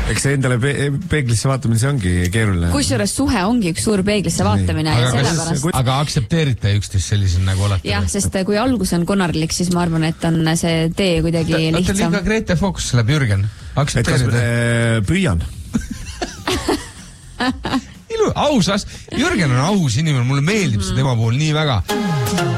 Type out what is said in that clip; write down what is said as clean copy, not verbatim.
Eks see endale peeglisse vaatamine, see ongi keeruline. Kusjuures suhe ongi üks suur peeglisse vaatamine ja sellepärast. Aga aktsepteerite üksteist sellisena nagu olete? Jah, sest kui algus on konarlik, siis ma arvan, et on see tee kuidagi lihtsam. Oota liiga Grete Focus läheb Jürgen. Aktsepteerite? Püüan. Ausas. Jürgen on aus inimene, mulle meeldib see tema puhul nii väga.